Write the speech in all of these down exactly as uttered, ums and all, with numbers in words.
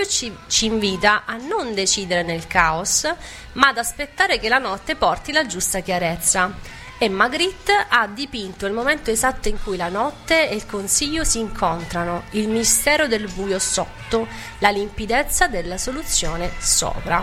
ci, ci invita a non decidere nel caos, ma ad aspettare che la notte porti la giusta chiarezza. E Magritte ha dipinto il momento esatto in cui la notte e il consiglio si incontrano, il mistero del buio sotto, la limpidezza della soluzione sopra.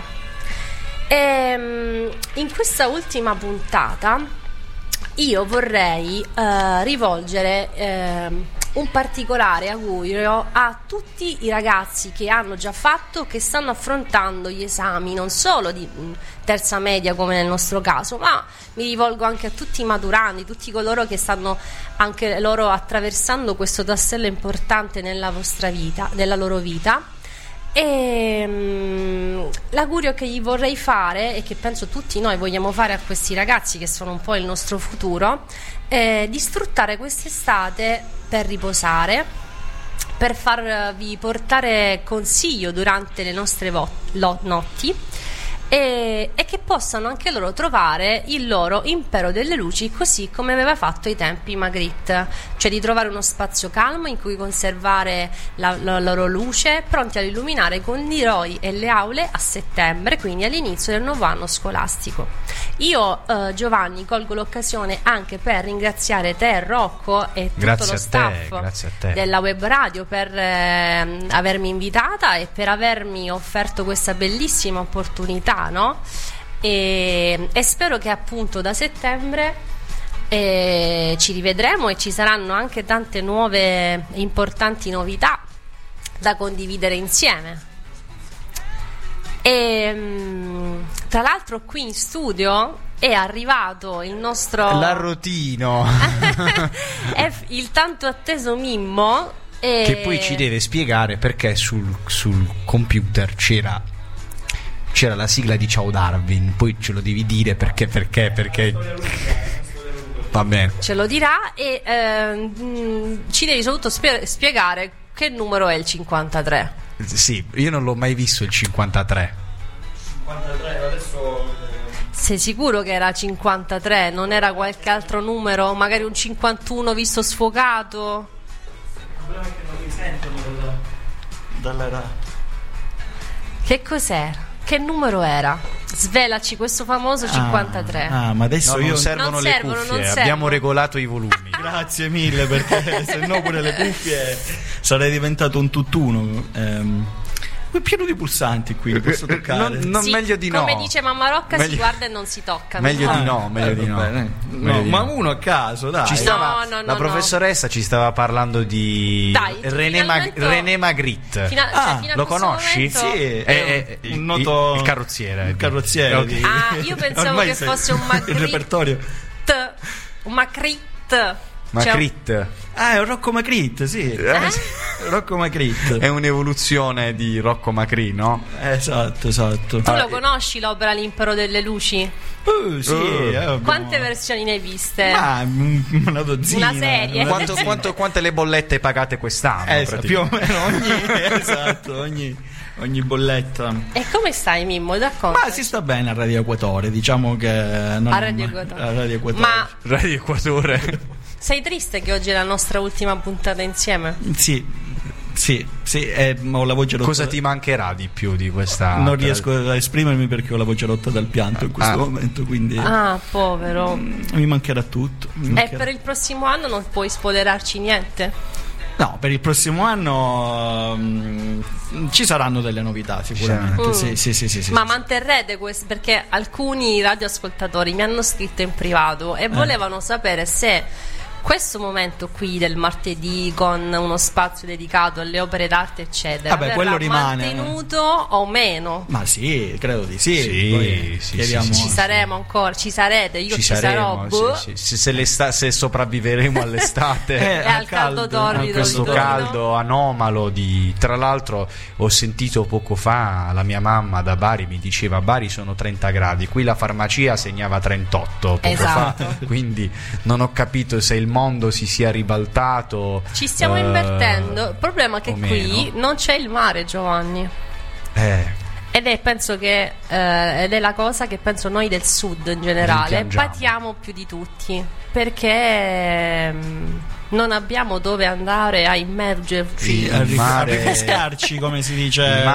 E, in questa ultima puntata io vorrei eh, rivolgere eh, un particolare augurio a tutti i ragazzi che hanno già fatto, che stanno affrontando gli esami non solo di mh, terza media come nel nostro caso, ma mi rivolgo anche a tutti i maturandi, tutti coloro che stanno anche loro attraversando questo tassello importante nella vostra vita, nella loro vita. E mh, l'augurio che gli vorrei fare, e che penso tutti noi vogliamo fare a questi ragazzi che sono un po' il nostro futuro, è di sfruttare quest'estate per riposare, per farvi portare consiglio durante le nostre vo- lo- notti, e, e che possano anche loro trovare il loro impero delle luci, così come aveva fatto ai tempi Magritte, cioè di trovare uno spazio calmo in cui conservare la, la loro luce, pronti ad illuminare con i roi e le aule a settembre, quindi all'inizio del nuovo anno scolastico. Io eh, Giovanni colgo l'occasione anche per ringraziare te, Rocco, e tutto grazie lo staff a te, grazie a te. della web radio per eh, avermi invitata e per avermi offerto questa bellissima opportunità, no? E, e spero che appunto da settembre eh, ci rivedremo e ci saranno anche tante nuove importanti novità da condividere insieme. E tra l'altro qui in studio è arrivato il nostro l'arrotino è il tanto atteso Mimmo, e... che poi ci deve spiegare perché sul, sul computer c'era c'era la sigla di Ciao Darwin. Poi ce lo devi dire perché perché perché va bene, ce lo dirà. E ehm, ci devi soprattutto spie- spiegare che numero è il cinquantatré. Sì, io non l'ho mai visto il cinquantatré. cinquantatré adesso. Sei sicuro che era cinquantatré? Non era qualche altro numero? Magari un cinquantuno visto sfocato? Il problema è che non mi sentono dalla, dalla radio. Che cos'era? Che numero era? Svelaci questo famoso cinquantatré. Ah, ah ma adesso no, io non servono non le servono, cuffie, non abbiamo servono. regolato i volumi. Grazie mille, perché se no pure le cuffie sarei diventato un tutt'uno. Ehm, è pieno di pulsanti qui, li posso toccare? Non, non Sì, meglio di no. come dice Mamma Rocca, Meglio- si guarda e non si tocca. Meglio no? di no, meglio Eh, di no. vabbè, eh. Meglio No, di ma no. uno a caso, dai. Ci stava, No, no, la no, professoressa ci stava parlando di Dai, René, Mag- finalmente- René Magritte. Fino a- Ah, cioè, fino a lo questo conosci? momento- Sì, È, è è un noto il carrozziere. il carrozziere Ok. di- Ah, io pensavo Ormai che sai fosse un Magritte. il repertorio. Un Magritte. Magritte. Ah, è un Rocco Magritte, sì. Eh? Rocco Magritte. È un'evoluzione di Rocco Macri, no? Esatto, esatto. Tu Ah, lo conosci l'opera L'Impero delle Luci? Uh, sì, Uh. eh, abbiamo- Quante versioni ne hai viste? Ma mm, una dozzina. Una serie. una Quanto, dozzina. quanto, quante le bollette pagate quest'anno? Eh, sa- più o praticamente? meno ogni, esatto, ogni, ogni bolletta. E come stai, Mimmo? D'accordo. Ma si sta bene a Radio Equatore, diciamo che non A Radio Equatore. a Radio Equatore. Ma Radio Equatore. sei triste che oggi è la nostra ultima puntata insieme? Sì, sì, sì, eh, ho la voce rotta. Cosa ti mancherà di più di questa? Non riesco a esprimermi perché ho la voce rotta dal pianto in questo Ah. momento, quindi Ah, povero. mi mancherà tutto. mi E mancherà- per il prossimo anno non puoi spoilerarci niente? No, per il prossimo anno mm, ci saranno delle novità sicuramente. Mm. Sì, sì, sì, sì, sì, Ma sì. manterrete questo? Perché alcuni radioascoltatori mi hanno scritto in privato Eh. e volevano sapere se questo momento qui del martedì, con uno spazio dedicato alle opere d'arte eccetera, Vabbè, verrà quello rimane. mantenuto o meno? Ma sì, credo di sì. Sì, Poi sì, chiediamo- sì, sì, Ci saremo ancora, ci sarete, io ci, Ci sarò. saremo, boh. sì, sì. Se, se l'esta- se sopravviveremo all'estate. Eh, E al caldo torrido A questo di Torino. caldo anomalo di... Tra l'altro ho sentito poco fa la mia mamma da Bari mi diceva Bari sono trenta gradi, qui la farmacia segnava trentotto poco Esatto. fa, quindi non ho capito se il mondo si sia ribaltato. Ci stiamo eh, invertendo. Il problema è che o qui meno. non c'è il mare, Giovanni. eh, Ed è penso che eh, ed è la cosa che penso noi del sud in generale Rimpiangiamo. patiamo più di tutti, perché mm, non abbiamo dove andare a immergerci. Sì, a, ri- mare- a rifrescarci, come si dice.